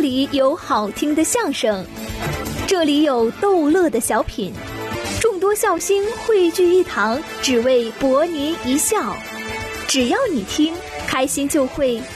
里有好听的相声，这里有逗乐的小品，众多笑星汇聚一堂，只为博您一笑。只要你听，开心就会